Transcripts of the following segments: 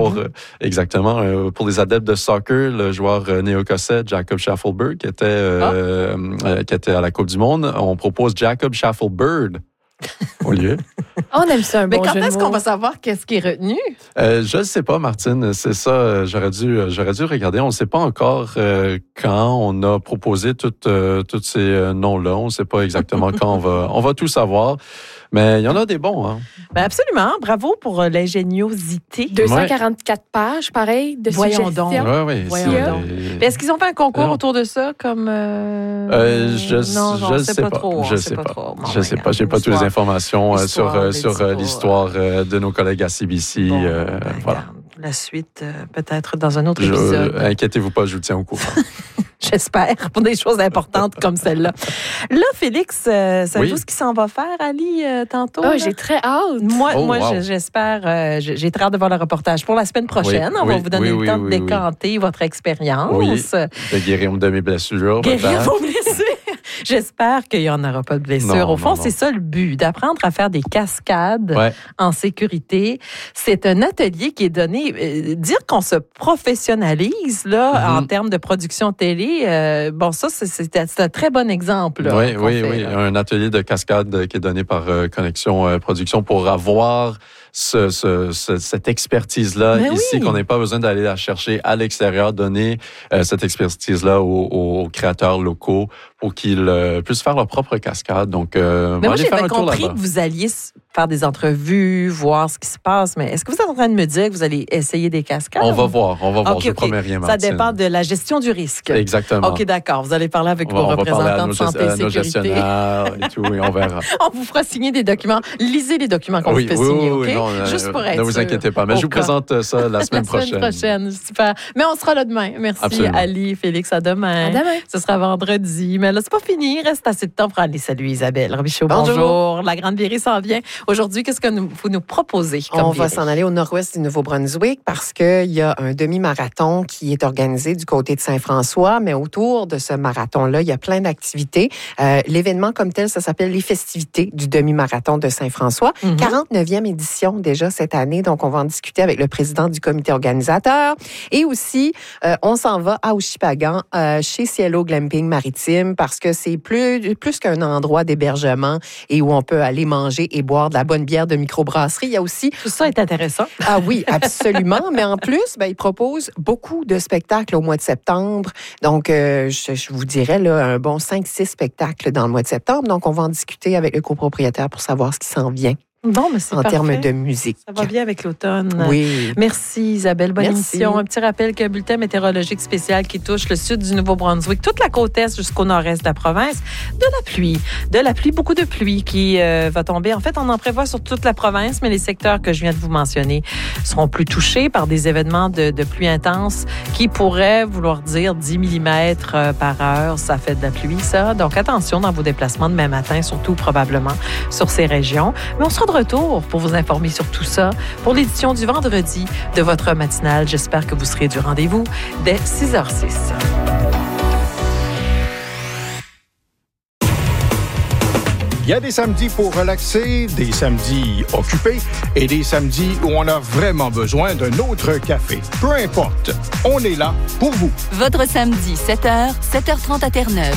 Exactement. Pour les adeptes de soccer, le joueur néo-écossais Jacob Shaffelburg qui était à la Coupe du Monde, on propose Jacob Shaffelbird au lieu. On aime ça, un bon Mais quand jeu de est-ce mots. qu'on va savoir qu'est-ce qui est retenu? Je ne sais pas, Martine. C'est ça. J'aurais dû regarder. On ne sait pas encore quand on a proposé tous ces noms-là. On ne sait pas exactement quand on va tout savoir. Mais il y en a des bons, hein? Ben absolument. Bravo pour l'ingéniosité. 244 pages, pareil, de Voyons suggestions. donc. Oui. Voyons donc. Mais est-ce qu'ils ont fait un concours autour de ça comme Je sais pas. trop. Je sais pas. J'ai pas toutes les informations sur l'histoire de nos collègues à CBC. Voilà. La suite, peut-être dans un autre épisode. Inquiétez-vous pas, je vous tiens au courant. J'espère, pour des choses importantes comme celle-là. Là, Félix, savez-vous ce qu'il s'en va faire, Ali, tantôt? Oh, j'ai très hâte. Moi, j'espère, j'ai très hâte de voir le reportage pour la semaine prochaine. On va vous donner le temps de décanter votre expérience. Oui, de guérir de mes blessures. Guérir vos blessures. J'espère qu'il n'y en aura pas de blessures. Au fond, c'est ça le but, d'apprendre à faire des cascades en sécurité. C'est un atelier qui est donné. Dire qu'on se professionnalise là, en termes de production télé, c'est un très bon exemple. Là, oui. Un atelier de cascade qui est donné par Connexion Production pour avoir cette expertise-là ici, qu'on n'ait pas besoin d'aller la chercher à l'extérieur, donner cette expertise-là aux créateurs locaux pour qu'ils puissent faire leur propre cascade. Donc, mais moi, j'avais compris que vous alliez faire des entrevues, voir ce qui se passe, mais est-ce que vous êtes en train de me dire que vous allez essayer des cascades? On va voir. Je promets rien, Martine. Ça dépend de la gestion du risque. Exactement. OK, d'accord. Vous allez parler avec vos représentants de santé et sécurité. Nos gestionnaires et tout, et on verra. On vous fera signer des documents. Lisez les documents qu'on vous fait signer, OK? Juste pour être ne vous inquiétez pas. Mais je vous présente ça la semaine prochaine. La semaine prochaine, super. Mais on sera là demain. Merci, absolument. Ali, Félix, à demain. À demain. Ce sera vendredi. Mais là, c'est pas fini. Il reste assez de temps pour aller saluer Isabelle Robichaud. Bonjour. La grande virée s'en vient. Aujourd'hui, qu'est-ce que vous nous proposez comme On virée? va s'en aller au nord-ouest du Nouveau-Brunswick parce qu'il y a un demi-marathon qui est organisé du côté de Saint-François, mais autour de ce marathon-là, il y a plein d'activités. L'événement comme tel, ça s'appelle les festivités du demi-marathon de Saint-François. 49e édition déjà cette année, donc on va en discuter avec le président du comité organisateur. Et aussi, on s'en va à Ouchipagan, chez Cielo Glamping Maritime, parce que c'est plus qu'un endroit d'hébergement et où on peut aller manger et boire de la bonne bière de microbrasserie. Il y a aussi... Tout ça est intéressant. Ah oui, absolument. Mais en plus, ils proposent beaucoup de spectacles au mois de septembre. Donc, je vous dirais là, un bon 5-6 spectacles dans le mois de septembre. Donc, on va en discuter avec le copropriétaire pour savoir ce qui s'en vient. Bon, mais c'est en termes de musique. Ça va bien avec l'automne. Oui. Merci Isabelle, bonne émission. Un petit rappel qu'un bulletin météorologique spécial qui touche le sud du Nouveau-Brunswick, toute la côte est jusqu'au nord-est de la province. De la pluie, beaucoup de pluie qui va tomber. En fait, on en prévoit sur toute la province, mais les secteurs que je viens de vous mentionner seront plus touchés par des événements de pluie intense qui pourraient vouloir dire 10 mm par heure. Ça fait de la pluie, ça. Donc, attention dans vos déplacements demain matin, surtout probablement sur ces régions. Mais on sera de retour pour vous informer sur tout ça pour l'édition du vendredi de votre matinale. J'espère que vous serez du rendez-vous dès 6h06. Il y a des samedis pour relaxer, des samedis occupés et des samedis où on a vraiment besoin d'un autre café. Peu importe, on est là pour vous. Votre samedi, 7h, 7h30 à Terre-Neuve.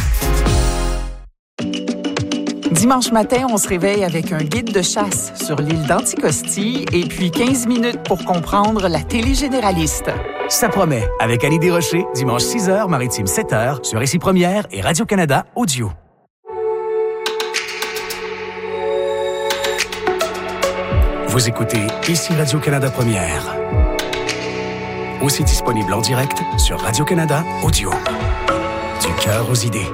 Dimanche matin, on se réveille avec un guide de chasse sur l'île d'Anticosti et puis 15 minutes pour comprendre la télé généraliste. Ça promet, avec Annie Desrochers, dimanche 6h, maritime 7h, sur Ici Première et Radio-Canada Audio. Vous écoutez Ici Radio-Canada Première. Aussi disponible en direct sur Radio-Canada Audio. Du cœur aux idées.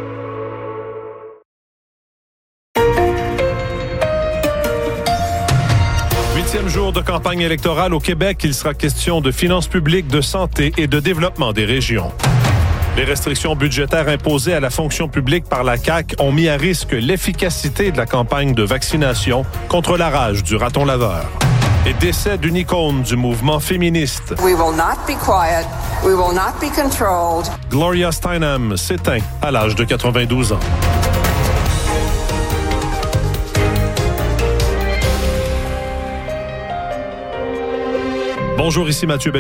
Huitième jour de campagne électorale au Québec, il sera question de finances publiques, de santé et de développement des régions. Les restrictions budgétaires imposées à la fonction publique par la CAQ ont mis à risque l'efficacité de la campagne de vaccination contre la rage du raton laveur. Et décès d'une icône du mouvement féministe. We will not be quiet. We will not be controlled. Gloria Steinem s'éteint à l'âge de 92 ans. Bonjour, ici Mathieu Bellil.